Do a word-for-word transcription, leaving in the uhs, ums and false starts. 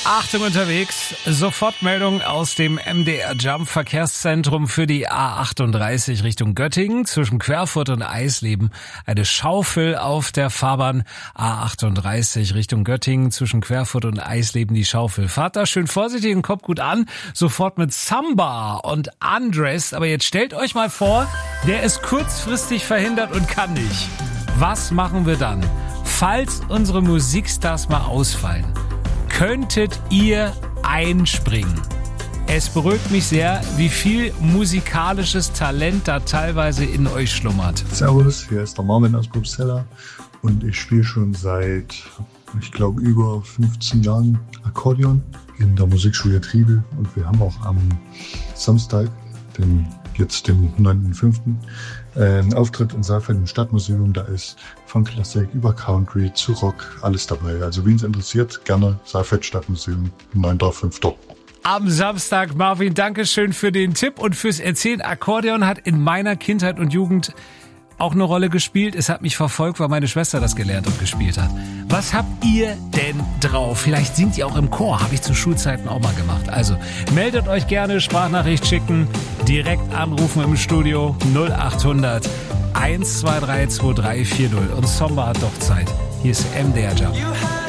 Achtung unterwegs, Sofortmeldung aus dem M D R Jump Verkehrszentrum für die A achtunddreißig Richtung Göttingen zwischen Querfurt und Eisleben. Eine Schaufel auf der Fahrbahn A achtunddreißig Richtung Göttingen zwischen Querfurt und Eisleben, die Schaufel. Fahrt da schön vorsichtig und kommt gut an, sofort mit Samba und Undress. Aber jetzt stellt euch mal vor, der ist kurzfristig verhindert und kann nicht. Was machen wir dann? Falls unsere Musikstars mal ausfallen, könntet ihr einspringen? Es beruhigt mich sehr, wie viel musikalisches Talent da teilweise in euch schlummert. Servus, hier ist der Marvin aus Bubsella und ich spiele schon seit, ich glaube, über fünfzehn Jahren Akkordeon in der Musikschule Triebel und wir haben auch am Samstag, den jetzt dem neunten fünften einen Auftritt in Saalfeld im Stadtmuseum. Da ist von Klassik über Country zu Rock alles dabei. Also wen es interessiert, gerne Saalfeld Stadtmuseum, neunten fünften Am Samstag, Marvin, danke schön für den Tipp und fürs Erzählen. Akkordeon hat in meiner Kindheit und Jugend auch eine Rolle gespielt. Es hat mich verfolgt, weil meine Schwester das gelernt und gespielt hat. Was habt ihr denn drauf? Vielleicht singt ihr auch im Chor. Habe ich zu Schulzeiten auch mal gemacht. Also meldet euch gerne, Sprachnachricht schicken, direkt anrufen im Studio null achthundert eins zwei drei zwei drei vier null. Und Samba hat doch Zeit. Hier ist M D R Jump.